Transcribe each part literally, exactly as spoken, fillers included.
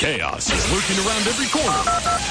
Chaos is lurking around every corner.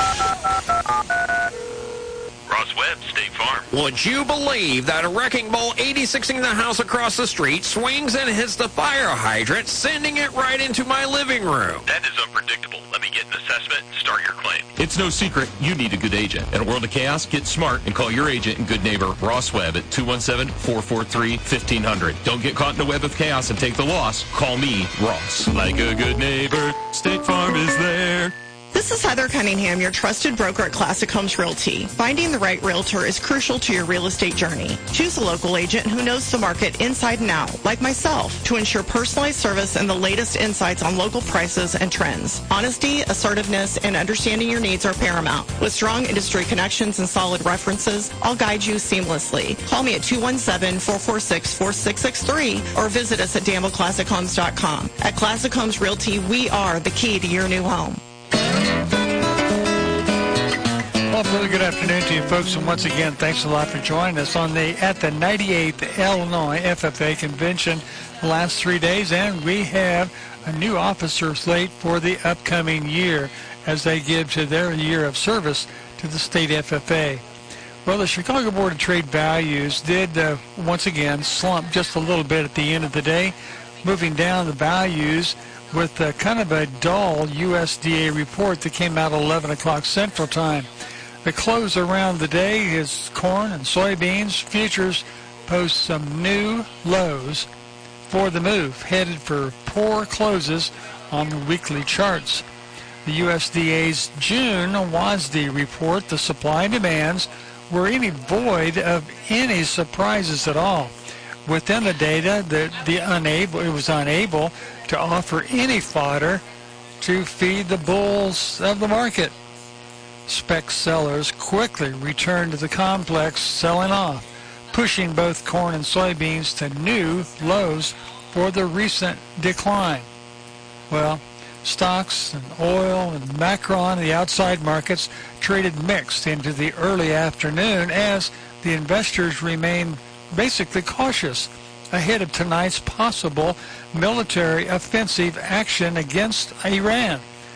Ross Webb, State Farm. Would you believe that a wrecking ball eighty-sixing the house across the street swings and hits the fire hydrant, sending it right into my living room? That is unpredictable. Let me get an assessment and start your claim. It's no secret you need a good agent. In a world of chaos, get smart and call your agent and good neighbor Ross Webb at two one seven, four four three, one five zero zero. Don't get caught in a web of chaos and take the loss. Call me, Ross. Like a good neighbor, State Farm is there. This is Heather Cunningham, your trusted broker at Classic Homes Realty. Finding the right realtor is crucial to your real estate journey. Choose a local agent who knows the market inside and out, like myself, to ensure personalized service and the latest insights on local prices and trends. Honesty, assertiveness, and understanding your needs are paramount. With strong industry connections and solid references, I'll guide you seamlessly. Call me at two one seven, four four six, four six six three or visit us at danville classic homes dot com. At Classic Homes Realty, we are the key to your new home. Well, really good afternoon to you folks, and once again, thanks a lot for joining us on the at the ninety-eighth Illinois F F A Convention the last three days, and we have a new officer slate for the upcoming year as they give to their year of service to the state F F A. Well, the Chicago Board of Trade Values did uh, once again slump just a little bit at the end of the day, moving down the values with uh, kind of a dull U S D A report that came out at eleven o'clock Central Time. The close around the day is corn and soybeans. Futures post some new lows for the move, headed for poor closes on the weekly charts. The U S D A's June WASDE report, the supply and demands, were any void of any surprises at all. Within the data, the, the unable, it was unable to offer any fodder to feed the bulls of the market. Spec sellers quickly returned to the complex, selling off, pushing both corn and soybeans to new lows for the recent decline. Well, stocks and oil and macron, the outside markets, traded mixed into the early afternoon as the investors remain basically cautious ahead of tonight's possible military offensive action against Iran,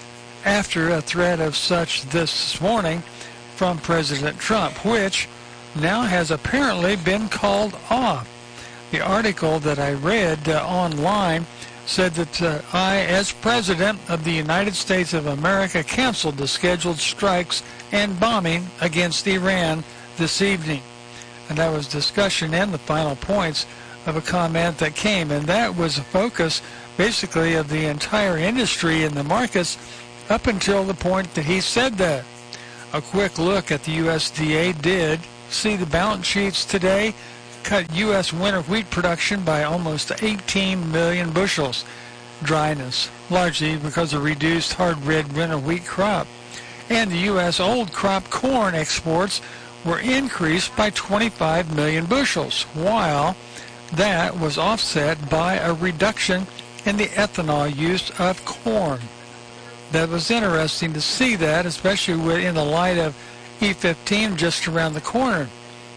after a threat of such this morning from President Trump, which now has apparently been called off. The article that I read uh, online said that uh, I, as President of the United States of America, canceled the scheduled strikes and bombing against Iran this evening. And that was discussion and the final points of a comment that came, and that was a focus basically of the entire industry in the markets up until the point that he said that. A quick look at the U S D A did see the balance sheets today cut U S winter wheat production by almost eighteen million bushels. Dryness, largely because of reduced hard red winter wheat crop. And the U S old crop corn exports were increased by twenty-five million bushels, while that was offset by a reduction in the ethanol use of corn. That was interesting to see that, especially in the light of E fifteen just around the corner.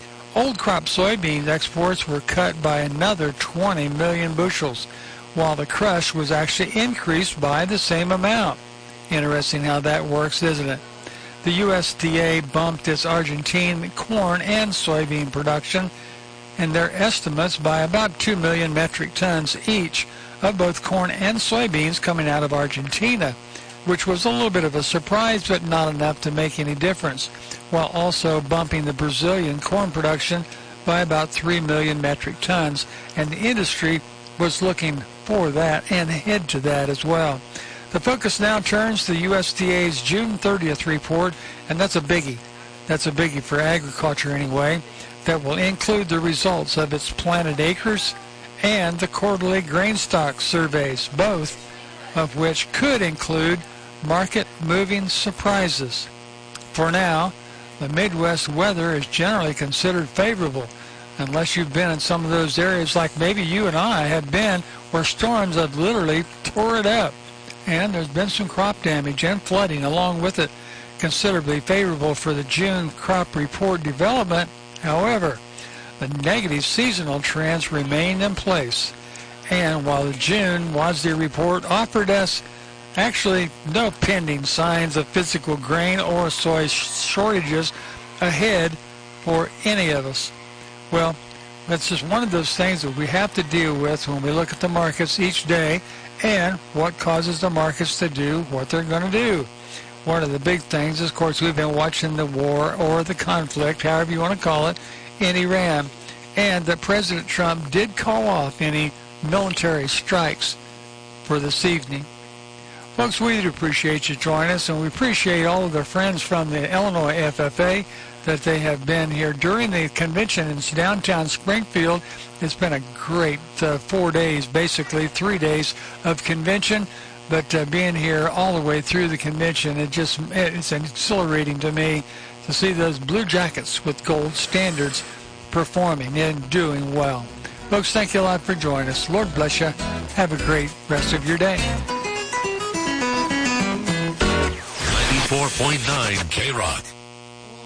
Old crop soybean exports were cut by another twenty million bushels, while the crush was actually increased by the same amount. Interesting how that works, isn't it? The U S D A bumped its Argentine corn and soybean production and their estimates by about two million metric tons each of both corn and soybeans coming out of Argentina, which was a little bit of a surprise, but not enough to make any difference, while also bumping the Brazilian corn production by about three million metric tons, and the industry was looking for that and ahead to that as well. The focus now turns to the U S D A's June thirtieth report, and that's a biggie. That's a biggie for agriculture anyway, that will include the results of its planted acres and the quarterly grain stock surveys, both of which could include market-moving surprises. For now, the Midwest weather is generally considered favorable, unless you've been in some of those areas like maybe you and I have been, where storms have literally tore it up. And there's been some crop damage and flooding along with it, considerably favorable for the June crop report development. However, the negative seasonal trends remain in place. And while the June WASDE report offered us Actually, no pending signs of physical grain or soy shortages ahead for any of us. Well, that's just one of those things that we have to deal with when we look at the markets each day and what causes the markets to do what they're going to do. One of the big things is, of course, we've been watching the war or the conflict, however you want to call it, in Iran, and that President Trump did call off any military strikes for this evening. Folks, we do appreciate you joining us, and we appreciate all of the friends from the Illinois F F A that they have been here during the convention in downtown Springfield. It's been a great uh, four days, basically three days of convention, but uh, being here all the way through the convention, it just it's exhilarating to me to see those Blue Jackets with gold standards performing and doing well. Folks, thank you a lot for joining us. Lord bless you. Have a great rest of your day. ninety-four point nine K-Rock.